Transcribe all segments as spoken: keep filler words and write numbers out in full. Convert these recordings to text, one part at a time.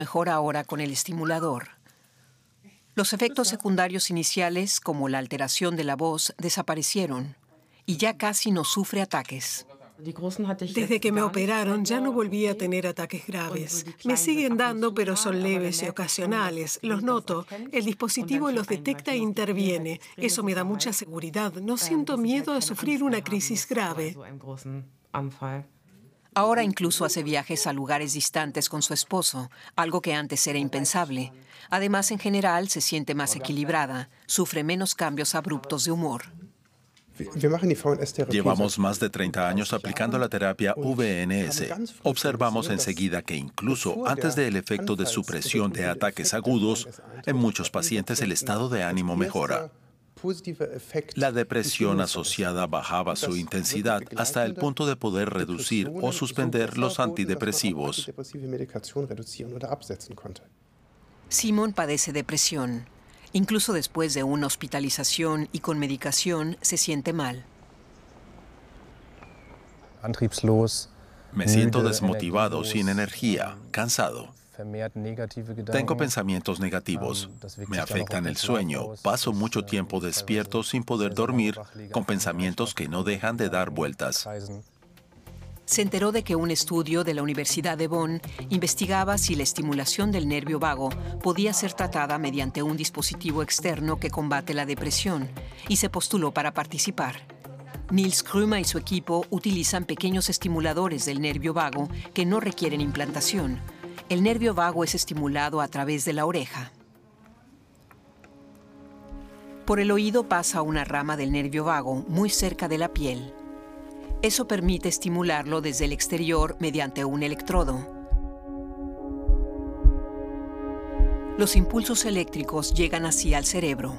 mejor ahora con el estimulador. Los efectos secundarios iniciales, como la alteración de la voz, desaparecieron y ya casi no sufre ataques. Desde que me operaron ya no volví a tener ataques graves. Me siguen dando, pero son leves y ocasionales. Los noto. El dispositivo los detecta e interviene. Eso me da mucha seguridad. No siento miedo a sufrir una crisis grave. Ahora incluso hace viajes a lugares distantes con su esposo, algo que antes era impensable. Además, en general, se siente más equilibrada, sufre menos cambios abruptos de humor. Llevamos más de treinta años aplicando la terapia V N S. Observamos enseguida que incluso antes del efecto de supresión de ataques agudos, en muchos pacientes el estado de ánimo mejora. La depresión asociada bajaba su intensidad hasta el punto de poder reducir o suspender los antidepresivos. Simon padece depresión. Incluso después de una hospitalización y con medicación, se siente mal. Me siento desmotivado, sin energía, cansado. Tengo pensamientos negativos. Me afectan el sueño. Paso mucho tiempo despierto sin poder dormir, con pensamientos que no dejan de dar vueltas. Se enteró de que un estudio de la Universidad de Bonn investigaba si la estimulación del nervio vago podía ser tratada mediante un dispositivo externo que combate la depresión, y se postuló para participar. Nils Krümer y su equipo utilizan pequeños estimuladores del nervio vago que no requieren implantación. El nervio vago es estimulado a través de la oreja. Por el oído pasa una rama del nervio vago muy cerca de la piel. Eso permite estimularlo desde el exterior mediante un electrodo. Los impulsos eléctricos llegan así al cerebro.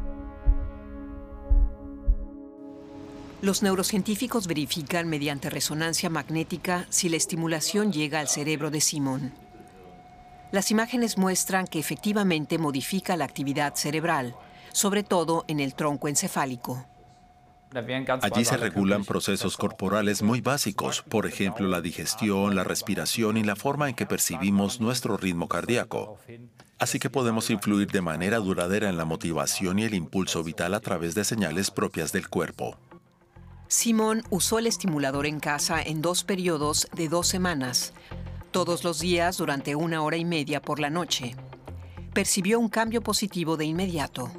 Los neurocientíficos verifican mediante resonancia magnética si la estimulación llega al cerebro de Simon. Las imágenes muestran que efectivamente modifica la actividad cerebral, sobre todo en el tronco encefálico. Allí se regulan procesos corporales muy básicos, por ejemplo, la digestión, la respiración y la forma en que percibimos nuestro ritmo cardíaco. Así que podemos influir de manera duradera en la motivación y el impulso vital a través de señales propias del cuerpo. Simon usó el estimulador en casa en dos periodos de dos semanas, todos los días durante una hora y media por la noche. Percibió un cambio positivo de inmediato.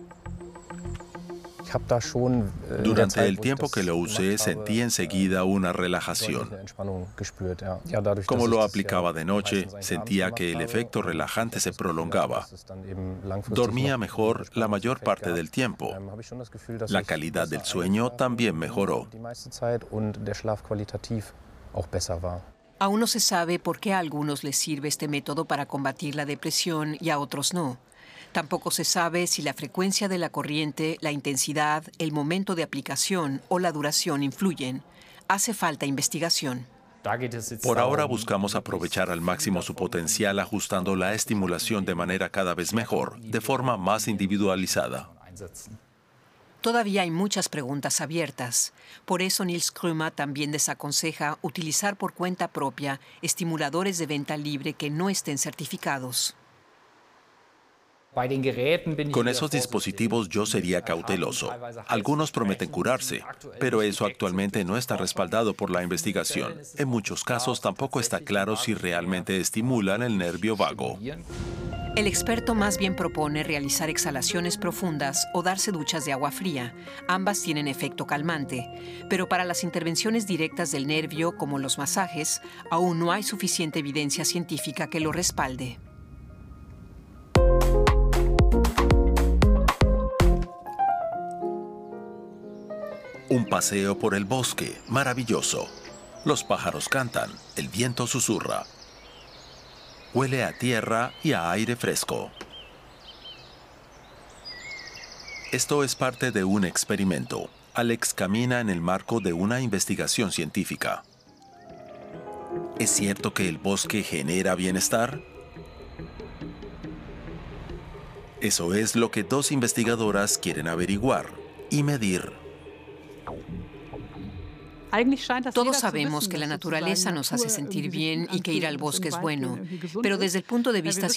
Durante el tiempo que lo usé, sentí enseguida una relajación. Como lo aplicaba de noche, sentía que el efecto relajante se prolongaba. Dormía mejor la mayor parte del tiempo. La calidad del sueño también mejoró. Aún no se sabe por qué a algunos les sirve este método para combatir la depresión y a otros no. Tampoco se sabe si la frecuencia de la corriente, la intensidad, el momento de aplicación o la duración influyen. Hace falta investigación. Por ahora buscamos aprovechar al máximo su potencial ajustando la estimulación de manera cada vez mejor, de forma más individualizada. Todavía hay muchas preguntas abiertas. Por eso Nils Krümer también desaconseja utilizar por cuenta propia estimuladores de venta libre que no estén certificados. Con esos dispositivos yo sería cauteloso. Algunos prometen curarse, pero eso actualmente no está respaldado por la investigación. En muchos casos tampoco está claro si realmente estimulan el nervio vago. El experto más bien propone realizar exhalaciones profundas o darse duchas de agua fría. Ambas tienen efecto calmante, pero para las intervenciones directas del nervio, como los masajes, aún no hay suficiente evidencia científica que lo respalde. Un paseo por el bosque, maravilloso. Los pájaros cantan, el viento susurra. Huele a tierra y a aire fresco. Esto es parte de un experimento. Alex camina en el marco de una investigación científica. ¿Es cierto que el bosque genera bienestar? Eso es lo que dos investigadoras quieren averiguar y medir. Todos sabemos que la naturaleza nos hace sentir bien y que ir al bosque es bueno, pero desde el punto de vista científico,